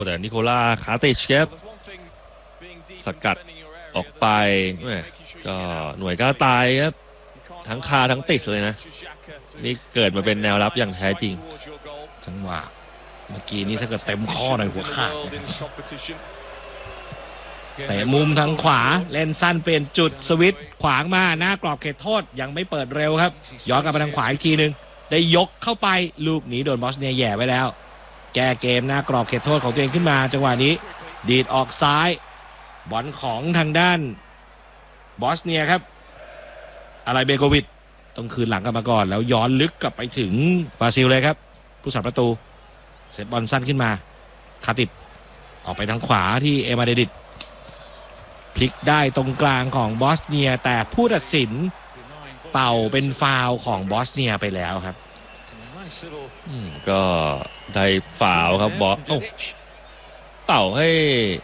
แต่นิโคล่าคาติชครับสกัดออกไปก็หน่วยกล้าตายครับทั้งคาทั้งติดเลยนะนี่เกิดมาเป็นแนวรับอย่างแท้จริงจังหวะเมื่อกี้นี้ถ้าเกิดเต็มข้อหน่อยหัวขาดแต่มุมทางขวาเล่นสั้นเปลี่ยนจุดสวิตขวางมาหน้ากรอบเขตโทษยังไม่เปิดเร็วครับย้อนกลับมาทางขวาอีกทีนึงได้ยกเข้าไปลูกนี้โดนบอสเนียแย่ไว้แล้วแก้เกมหน้ากรอบเขตโทษของตัวเองขึ้นมาจังหวะนี้ดีดออกซ้ายบอลของทางด้านบอสเนียครับอะไรเบโกวิชต้องคืนหลังกลับมาก่อนแล้วย้อนลึกกลับไปถึงบราซิลเลยครับผู้สาประตูเซตบอลสั้นขึ้นมาคาติดออกไปทางขวาที่เอมาเดดิตพลิกได้ตรงกลางของบอสเนียแต่ผู้ตัดสินเป่าเป็นฟาวล์ของบอสเนียไปแล้วครับก็ได้ฟาวล์ครับบอสเป่าให้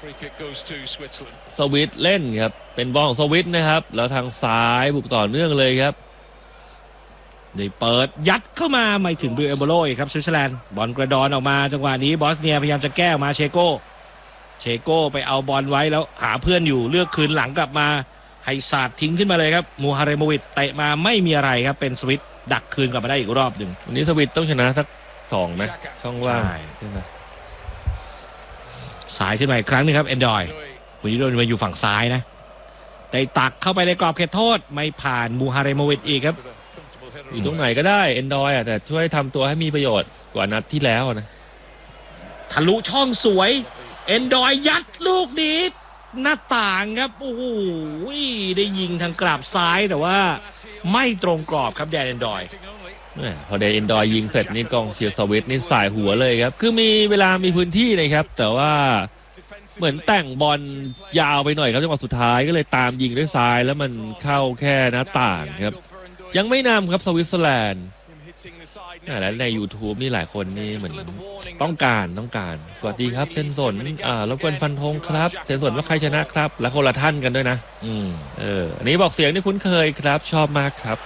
สวิตเล่นครับเป็นบอลของสวิตนะครับแล้วทางซ้ายบุกต่อเนื่องเลยครับได้เปิดยัดเข้ามาไม่ถึงบิลเอโบโลครับสวิตเซอร์แลนด์บอลกระดอนออกมาจังหวะนี้บอสเนียพยายามจะแก้มาเชโก้ไปเอาบอลไว้แล้วหาเพื่อนอยู่เลือกคืนหลังกลับมาให้สาดทิ้งขึ้นมาเลยครับมูฮาเรโมวิชเตะมาไม่มีอะไรครับเป็นสวิตดักคืนกลับมาได้อีกรอบหนึ่งวันนี้สวิตต้องชนะสัก2นะช่องว่างใช่ไหมสายขึ้นมาอีกครั้งนึงครับเอนดอยวันนี้โดนมาอยู่ฝั่งซ้ายนะได้ตักเข้าไปในกรอบเขตโทษไม่ผ่านมูฮาเรโมวิชอีกครับอยู่ตรงไหนก็ได้เอนดอยแต่ช่วยทำตัวให้มีประโยชน์กว่านัดที่แล้วนะทะลุช่องสวยเอนดอยยัดลูกนี้หน้าต่างครับโอ้โหได้ยิงทางกราบซ้ายแต่ว่าไม่ตรงกรอบครับแดนเอนดอยพอแดนเอนดอยยิงเสร็จนี่กองเชียร์สวิตนี่สายหัวเลยครับคือมีเวลามีพื้นที่นะครับแต่ว่าเหมือนแต่งบอลยาวไปหน่อยครับจังหวะสุดท้ายก็เลยตามยิงด้วยซ้ายแล้วมันเข้าแค่หน้าต่างครับยังไม่นำครับสวิตเซอร์แลนด์และใน YouTube นี่หลายคนนี่เหมือนต้องการสวัสดีครับเซนสนรบกวนฟันธงครับเซนสนว่าใครชนะครับและคนละท่านกันด้วยนะอันนี้บอกเสียงที่คุ้นเคยครับชอบมากครับ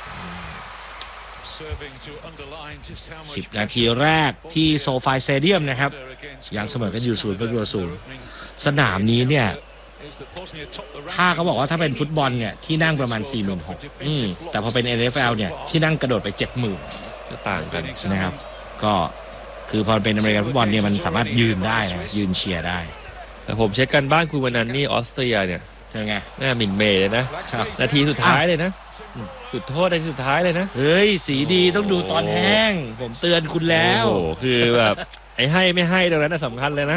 10 นาทีแรกที่โซฟาสเตเดียมนะครับยังเสมอกันอยู่0-0สนามนี้เนี่ยถ้าเขาบอกว่าถ้าเป็นฟุตบอลเนี่ยที่นั่งประมาณ 46,000 แต่พอเป็น NFL เนี่ยที่นั่งกระโดดไป 70,000 ก็ต่างกันนะครับก็คือพอเป็นอเมริกันฟุตบอลเนี่ยมันสามารถยืนได้นะยืนเชียร์ได้แต่ผมเช็คกันบ้านคุณวันนั้นนี่ออสเตรียเนี่ยเป็นไงน่าหมิ่นเมย์เลยนะนาทีสุดท้ายเลยนะจุดโทษในสุดท้ายเลยนะเฮ้ยสีดีต้องดูตอนแห้งผมเตือนคุณแล้วโอ้คือแบบไอ้ให้ไม่ให้ตรงนั้นสำคัญเลยนะ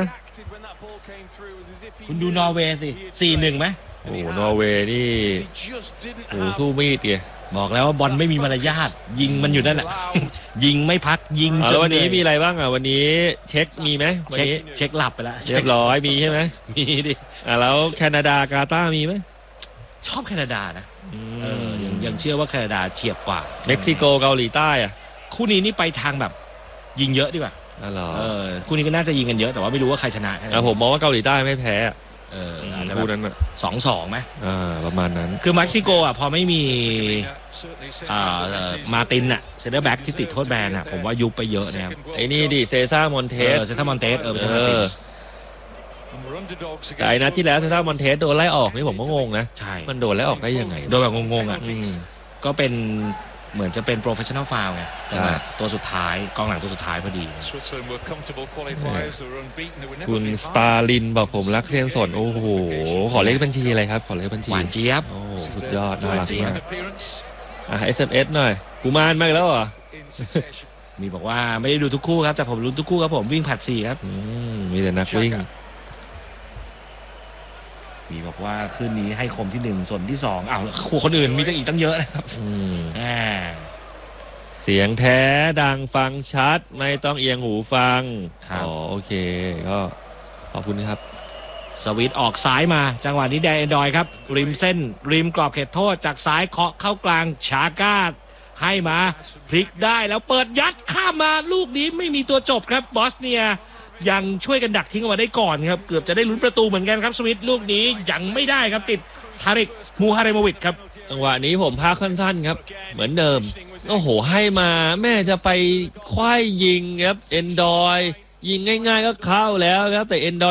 คุณดูนอร์เวย์สิ 4-1 ไหมโอ้นอร์เวย์นี่โอ้สู้มีดเกียบอกแล้วว่าบอลไม่มีมารยาทยิงมันอยู่นั่นแหละยิงไม่พักยิงจนวันนี้มีอะไรบ้างวันนี้เช็คมีไหมวันนี้เช็คหลับไปแล้วเรียบร้อยมีใช่ไหมมีดิแล้วแคนาดากาตาร์มีไหมชอบแคนาดานะยังเชื่อว่าแคนาดาเฉียบกว่าเม็กซิโกเกาหลีใต้คู่นี้นี่ไปทางแบบยิงเยอะดีกว่าคู่นี้ก็น่าจะยิงกันเยอะแต่ว่าไม่รู้ว่าใครชนะผมมองว่าเกาหลีใต้ไม่แพ้อาจจะคู่นั้น 2-2ไหมประมาณนั้นคือเม็กซิโกพอไม่มีมาตินเซนเตอร์แบ็กที่ติดโทษแบนผมว่ายุบไปเยอะนะครับไอ้นี่ดิเซซ่ามอนเทสแต่ไอ้นัดที่แล้วเซซ่ามอนเทสโดนไล่ออกนี่ผมก็งงนะใช่มันโดนไล่ออกได้ยังไงโดนแบบงงก็เป็นเหมือนจะเป็นโปรเฟชชั่นอลฟาวล์ไงตัวสุดท้ายกองหลังตัวสุดท้ายพอดีคุณสตาลินบอกผมรักเซนสนโอ้โหขอเลขบัญชีอะไรครับขอเลขบัญชีหวานเจี๊ยบโอ้สุดยอดน่ารักมากSMS หน่อยกูมานมากแล้วเหรอมีบอกว่าไม่ได้ดูทุกคู่ครับแต่ผมรู้ทุกคู่ครับผมวิ่งผัด4ครับมีแต่นักวิ่งมีบอกว่าคืนนี้ให้คมที่1ส่วนที่2คู่คนอื่นมีอีกตั้งเยอะนะครับเสียงแท้ดังฟังชัดไม่ต้องเอียงหูฟังโอเคก็ขอบคุณครับสวิตออกซ้ายมาจังหวะนี้แดนดอยครับริมเส้นริมกรอบเขตโทษจากซ้ายเคาะเข้ากลางชาก้าให้มาพลิกได้แล้วเปิดยัดข้ามมาลูกนี้ไม่มีตัวจบครับบอสเนียยังช่วยกันดักทิ้งออกมาได้ก่อนครับเกือบจะได้ลุ้นประตูเหมือนกันครับสวิตลูกนี้ยังไม่ได้ครับติดทาริกมูฮาเรโมวิชครับจังหวะนี้ผมพาสั้นๆครับเหมือนเดิมโอ้โหให้มาแม่จะไปคว้ายิงครับเอนดอยยิงง่ายๆก็เข้าแล้วครับแต่เอนดอย